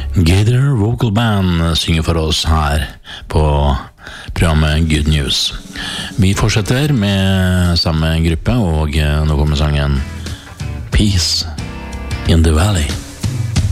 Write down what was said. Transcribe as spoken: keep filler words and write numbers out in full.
Gator Vocal Band synger for oss her på programmet Good News. Vi fortsetter med samme gruppe, og nå kommer sangen Peace in the Valley.